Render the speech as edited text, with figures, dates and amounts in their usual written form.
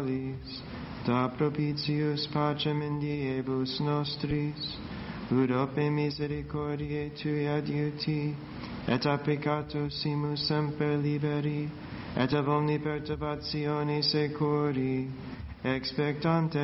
paschalis, da propitius pacem in diebus nostris, ut ope misericordiae tui adiuti, et a peccatusimus semper liberi, et ab omni perturbatione securi, expectante